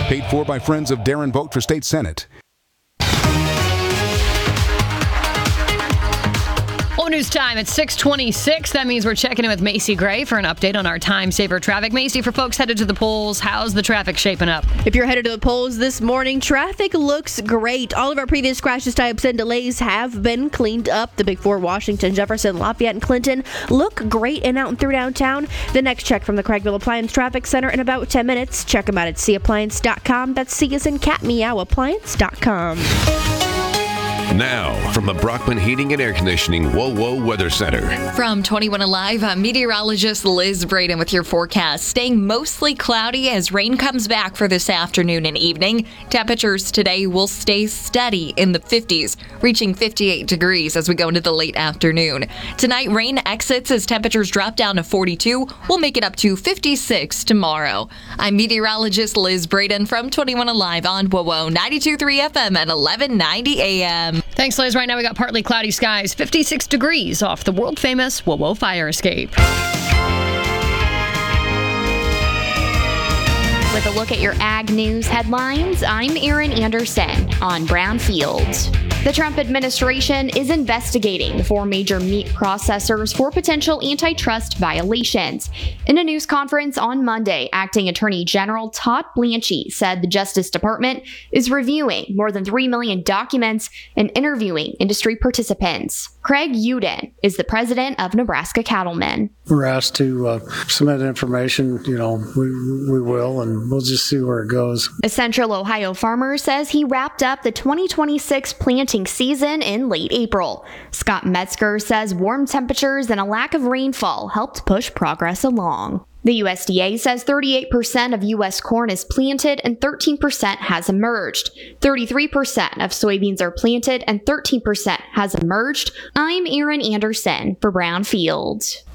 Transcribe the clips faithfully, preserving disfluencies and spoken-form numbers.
Paid for by friends of Darren Vogt for State Senate. Well, news time at six twenty-six. That means we're checking in with Macy Gray for an update on our time saver traffic. Macy, for folks headed to the polls, how's the traffic shaping up? If you're headed to the polls this morning, traffic looks great. All of our previous crashes, types, and delays have been cleaned up. The big four, Washington, Jefferson, Lafayette, and Clinton, look great and out and through downtown. The next check from the Craigville Appliance Traffic Center in about ten minutes. Check them out at c appliance dot com. That's C as in cat, meow, appliance dot com. Now, from the Brockman Heating and Air Conditioning Whoa Whoa Weather Center. From twenty-one Alive, I'm meteorologist Liz Braden with your forecast. Staying mostly cloudy as rain comes back for this afternoon and evening. Temperatures today will stay steady in the fifties, reaching fifty-eight degrees as we go into the late afternoon. Tonight, rain exits as temperatures drop down to forty-two. We'll make it up to fifty-six tomorrow. I'm meteorologist Liz Braden from twenty-one Alive on Whoa Whoa ninety-two point three F M at eleven ninety A M. Thanks, Liz. Right now we got partly cloudy skies, fifty-six degrees off the world-famous Whoa Whoa fire escape. With a look at your ag news headlines, I'm Erin Anderson on Brownfield. The Trump administration is investigating four major meat processors for potential antitrust violations. In a news conference on Monday, Acting Attorney General Todd Blanchie said the Justice Department is reviewing more than three million documents and interviewing industry participants. Craig Uden is the president of Nebraska Cattlemen. We're asked to uh, submit information, you know, we, we will, and we'll just see where it goes. A Central Ohio farmer says he wrapped up the twenty twenty-six planting season in late April. Scott Metzger says warm temperatures and a lack of rainfall helped push progress along. The U S D A says thirty-eight percent of U S corn is planted and thirteen percent has emerged. thirty-three percent of soybeans are planted and thirteen percent has emerged. I'm Erin Anderson for Brownfield.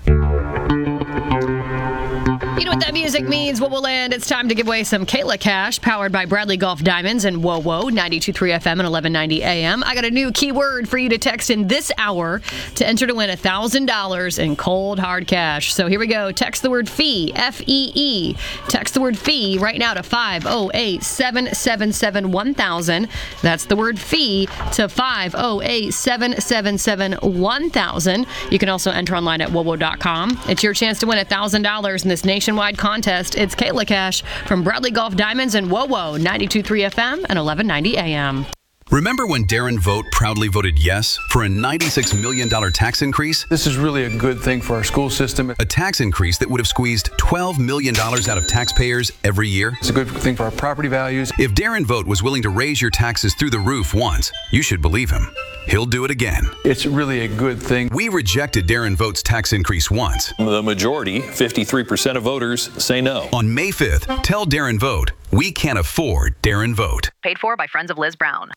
You know what that music means? What will land? It's time to give away some Kayla Cash, powered by Bradley Golf Diamonds and Whoa Whoa, ninety-two point three F M and eleven ninety A M. I got a new keyword for you to text in this hour to enter to win one thousand dollars in cold, hard cash. So here we go. Text the word fee, F E E. Text the word fee right now to five oh eight, seven seven seven, one thousand. That's the word fee to five oh eight, seven seven seven, one thousand. You can also enter online at whoa whoa dot com. It's your chance to win one thousand dollars in this nationwide contest. It's Kayla Cash from Bradley Golf Diamonds and Whoa Whoa, ninety-two point three F M and eleven ninety A M. Remember when Darren Vogt proudly voted yes for a ninety-six million dollars tax increase? This is really a good thing for our school system. A tax increase that would have squeezed twelve million dollars out of taxpayers every year? It's a good thing for our property values. If Darren Vogt was willing to raise your taxes through the roof once, you should believe him. He'll do it again. It's really a good thing. We rejected Darren Vogt's tax increase once. The majority, fifty-three percent of voters, say no. On May fifth, tell Darren Vogt we can't afford Darren Vogt. Paid for by Friends of Liz Brown.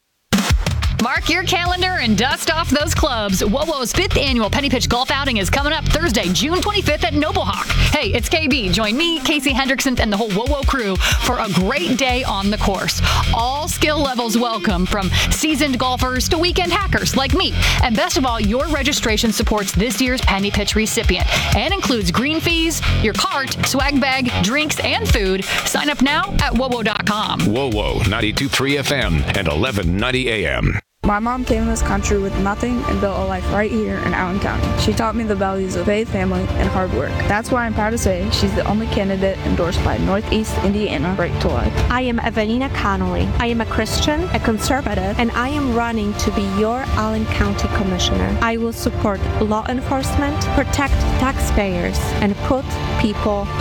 Mark your calendar and dust off those clubs. Whoa Whoa's fifth annual Penny Pitch Golf Outing is coming up Thursday, June twenty-fifth at Noble Hawk. Hey, it's K B. Join me, Casey Hendrickson, and the whole Whoa Whoa crew for a great day on the course. All skill levels welcome, from seasoned golfers to weekend hackers like me. And best of all, your registration supports this year's Penny Pitch recipient and includes green fees, your cart, swag bag, drinks, and food. Sign up now at whoa whoa dot com. Whoa Whoa, ninety-two point three F M and eleven ninety A M. My mom came to this country with nothing and built a life right here in Allen County. She taught me the values of faith, family, and hard work. That's why I'm proud to say she's the only candidate endorsed by Northeast Indiana Right to Life. I am Evelina Connolly. I am a Christian, a conservative, and I am running to be your Allen County Commissioner. I will support law enforcement, protect taxpayers, and put people